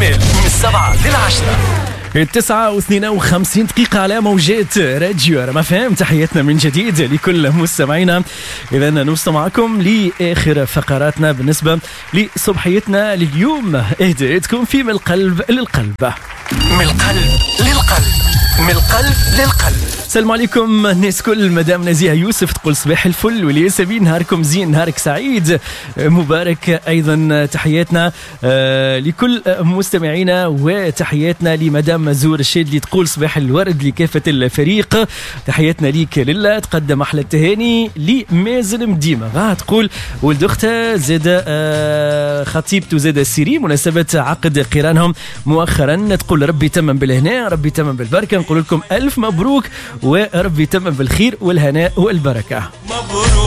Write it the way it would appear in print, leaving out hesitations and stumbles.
كامل من 7 ل10. 9:52 دقيقة على موجات راديو رما فهم. تحياتنا من جديد لكل مستمعينا. إذا نوصل معكم لآخر فقراتنا بالنسبة لصبحيتنا لليوم. اهديتكم في من القلب للقلب. من القلب للقلب، من القلب للقلب. السلام عليكم الناس كل. مدام نزيهة يوسف تقول صباح الفل والياسمين، نهاركم زين، نهارك سعيد مبارك. أيضا تحياتنا لكل مستمعينا، وتحياتنا لمدام زور الشادلي تقول صباح الورد لكافة الفريق. تحياتنا ليك لله. تقدم أحلى التهاني لمازن مديمة تقول ولد أختها زاد خطيبته زاد السيري مناسبة عقد قرانهم مؤخرا. تقول ربي يتمم بالهناء، ربي يتمم بالبركة. نقول لكم ألف مبروك وربي يتمم بالخير والهناء والبركة. مبروك.